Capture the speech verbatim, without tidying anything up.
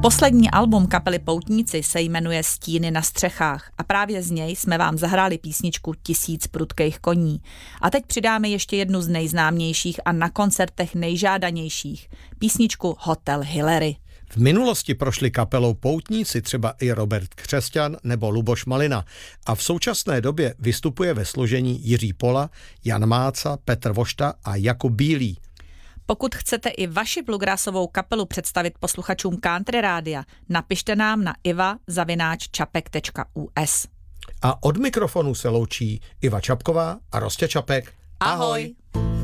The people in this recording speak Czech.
Poslední album kapely Poutníci se jmenuje Stíny na střechách a právě z něj jsme vám zahráli písničku Tisíc prudkých koní. A teď přidáme ještě jednu z nejznámějších a na koncertech nejžádanějších, písničku Hotel Hillary. V minulosti prošli kapelou Poutníci třeba i Robert Křesťan nebo Luboš Malina a v současné době vystupuje ve složení Jiří Pola, Jan Máca, Petr Vošta a Jakub Bílý. Pokud chcete i vaši bluegrassovou kapelu představit posluchačům Country Rádia, napište nám na iva zavináč čapek tečka u es. A od mikrofonu se loučí Iva Čapková a Rostě Čapek. Ahoj! Ahoj.